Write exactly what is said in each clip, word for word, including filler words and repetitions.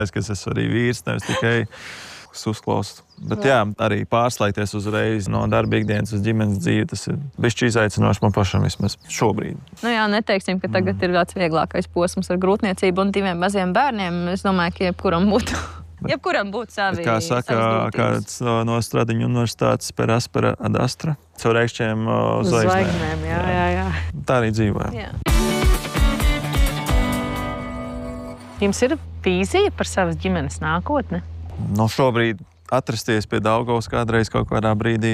Es, ka es esmu arī vīrs, nevis tikai kas uzklausa. Bet jā, arī pārslēgties uzreiz no darba ikdienas uz ģimenes dzīvi, tas ir bišķi izaicinoši man pašam vismaz šobrīd. Nu jā, neteiksim, ka tagad mm. ir tāds vieglākais posms ar grūtniecību un diviem maziem bērniem. Es domāju, ka jebkuram būtu, jebkuram būtu savi, kā saka, kāds no Stradiņu universitātes per aspera ad astra, caur ēkšķiem zvaigznēm. Zvaigznēm, jā, jā, jā. Tā arī dzīvojam. Jā. Jums ir vīzija par savas ģimenes nākotni? No šobrīd atrasties pie Daugavas kādreiz kaut kādā brīdī.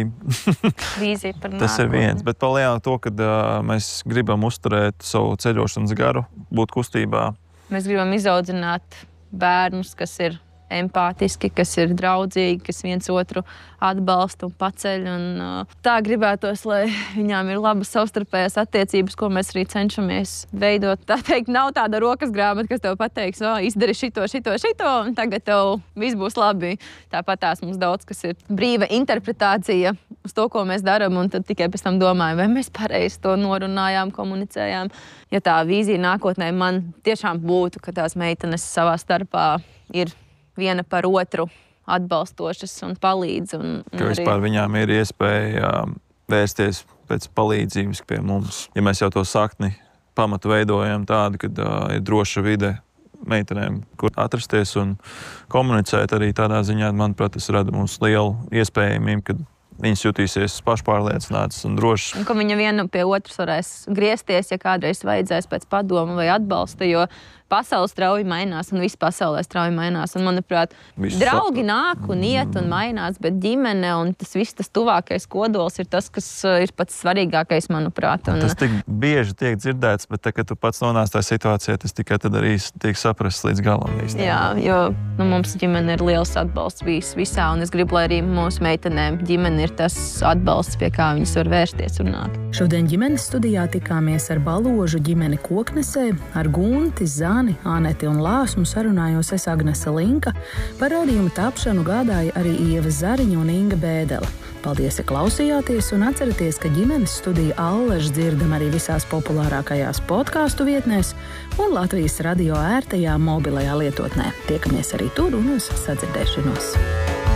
Vīzija par nākotni. Tas ir viens, bet palielināt to, ka uh, mēs gribam uzturēt savu ceļošanas garu, būt kustībā. Mēs gribam izaudzināt bērnus, kas ir empātiski, kas ir draudzīgi, kas viens otru atbalsta un paceļ. Un, uh, tā gribētos, lai viņām ir labas savstarpējās attiecības, ko mēs arī cenšamies veidot. Tā teikt, nav tāda rokas grāmata, kas tev pateiks, o, izdari šito, šito, šito, un tagad tev viss būs labi. Tāpat tās mums daudz, kas ir brīva interpretācija uz to, ko mēs darām, un tad tikai pēc tam domājam, vai mēs pareizi to norunājām, komunicējām. Ja tā vīzija nākotnē man tiešām būtu, ka tās meitenes savā starpā ir viena par otru atbalstošas un palīdz. Un, un ka vispār arī viņām ir iespēja vērsties pēc palīdzības pie mums. Ja mēs jau to sakni pamatu veidojam tādu, kad uh, ir droša vide meitenēm, kur atrasties un komunicēt arī tādā ziņā, manuprāt, tas rada mums lielu iespējamību, kad viņas jutīsies pašpārliecinātas un drošas. Un ka viņa viena pie otras varēs griezties, ja kādreiz vajadzēs pēc padomu vai atbalsta, jo pasaule strauji mainās un viss pasaulē strauji mainās. Un, manuprāt, Visu draugi saprot. nāk un iet un mainās, bet ģimene un tas viss, tas tuvākais kodols ir tas, kas ir pats svarīgākais, manuprāt. Un tas tik bieži tiek dzirdēts, bet tā, kad tu pats nonāc tā situācijā, tas tikai tad arī tiek saprasts līdz galam. Jā, jo nu, mums ģimene ir liels atbalsts vis, visā, un es gribu, lai arī mūsu meitenēm ģimene ir tas atbalsts, pie kā viņas var vērsties un nākt. Šodien ģimenes studijā tikāmies ar Baložu ģimeni Koknesē, ar Gunti, Zani, Aneti un Lāsmu sarunājos es Agnese Linka. Par raidījumu tapšanu gādāja arī Ieva Zariņa un Inga Bēdele. Paldies, ja klausījāties, un atcerieties, ka ģimenes studija Allež dzirdam arī visās populārākajās podkāstu vietnēs un Latvijas radio ērtajā mobilajā lietotnē. Tiekamies arī tur un uz sadzirdēšanos.